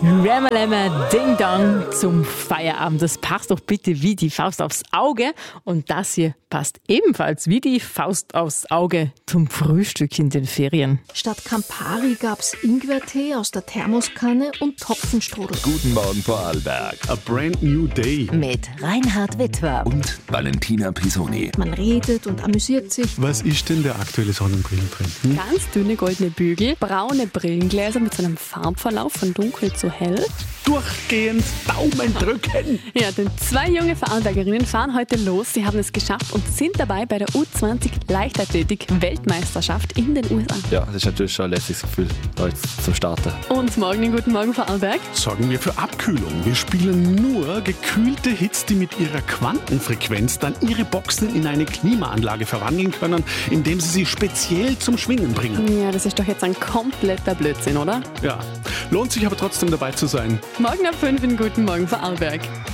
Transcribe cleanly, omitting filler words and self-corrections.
Rämmerlämmer Ding Dong zum Feierabend. Das passt doch bitte wie die Faust aufs Auge. Und das hier passt ebenfalls wie die Faust aufs Auge zum Frühstück in den Ferien. Statt Campari gab's Ingwertee aus der Thermoskanne und Topfenstrudel. Guten Morgen Vorarlberg. A brand new day. Mit Reinhard Wittwer Und Valentina Pisoni. Man redet und amüsiert sich. Was ist denn der aktuelle Sonnenbrillentrend? Ganz dünne goldene Bügel, braune Brillengläser mit so einem Farbverlauf von dunkel zu hell. Durchgehend Daumen drücken. Ja, denn 2 junge Vorarlbergerinnen fahren heute los. Sie haben es geschafft und sind dabei bei der U20 Leichtathletik-Weltmeisterschaft in den USA. Ja, das ist natürlich schon ein lässiges Gefühl, da jetzt zum Starten. Und morgen in Guten Morgen Vorarlberg. Sorgen wir für Abkühlung. Wir spielen nur gekühlte Hits, die mit ihrer Quantenfrequenz dann ihre Boxen in eine Klimaanlage verwandeln können, indem sie sie speziell zum Schwingen bringen. Ja, das ist doch jetzt ein kompletter Blödsinn, oder? Ja, lohnt sich aber trotzdem dabei zu sein. Morgen ab 5 in Guten Morgen Vorarlberg.